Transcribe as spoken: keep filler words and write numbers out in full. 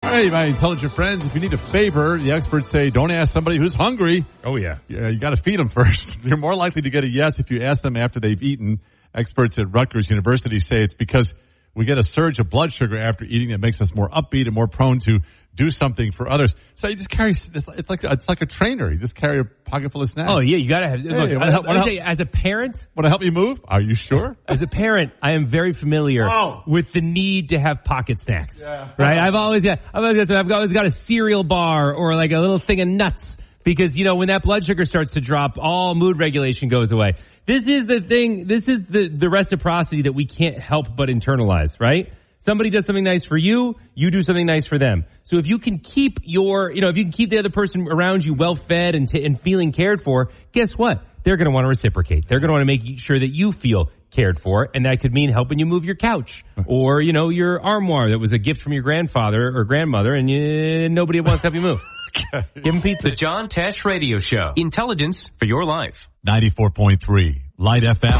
Hey, my intelligent friends, if you need a favor, the experts say don't ask somebody who's hungry. Oh, yeah. Yeah, you got to feed them first. You're more likely to get a yes if you ask them after they've eaten. Experts at Rutgers University say it's because we get a surge of blood sugar after eating that makes us more upbeat and more prone to do something for others. So you just carry, it's like, it's like a trainer. You just carry a pocket full of snacks. Oh, yeah, you got to have, Hey, look, wanna I, help- I, wanna I help- say, as a parent, Want to help me move? Are you sure? as a parent, I am very familiar Oh. with the need to have pocket snacks. Yeah. Right? I've always got, I've always got, I've always got a cereal bar or like a little thing of nuts because, you know, when that blood sugar starts to drop, all mood regulation goes away. This is the thing, this is the, the reciprocity that we can't help but internalize, right? Somebody does something nice for you, you do something nice for them. So if you can keep your, you know, if you can keep the other person around you well fed and, t- and feeling cared for, guess what? They're going to want to reciprocate. They're going to want to make sure that you feel cared for, and that could mean helping you move your couch or, you know, your armoire that was a gift from your grandfather or grandmother, and you, nobody wants to help you move. Okay. Give them pizza. The John Tesh Radio Show. Intelligence for your life. ninety-four point three Light F M.